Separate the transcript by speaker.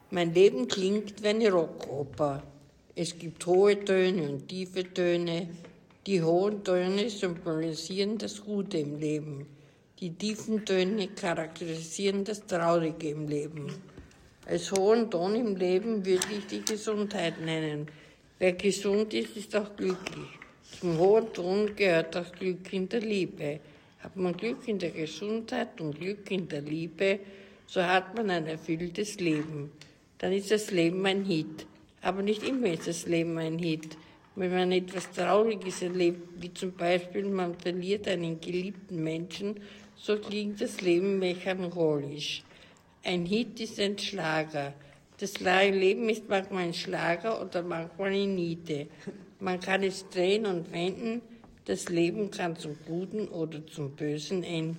Speaker 1: Mein Leben klingt wie eine Rockoper. Es gibt hohe Töne und tiefe Töne. Die hohen Töne symbolisieren das Gute im Leben. Die tiefen Töne charakterisieren das Traurige im Leben. Als hohen Ton im Leben würde ich die Gesundheit nennen. Wer gesund ist, ist auch glücklich. Zum hohen Ton gehört auch Glück in der Liebe. Hat man Glück in der Gesundheit und Glück in der Liebe, so hat man ein erfülltes Leben. Dann ist das Leben ein Hit. Aber nicht immer ist das Leben ein Hit. Wenn man etwas Trauriges erlebt, wie zum Beispiel man verliert einen geliebten Menschen, so klingt das Leben melancholisch. Ein Hit ist ein Schlager. Das Leben ist manchmal ein Schlager oder manchmal eine Niete. Man kann es drehen und wenden. Das Leben kann zum Guten oder zum Bösen enden.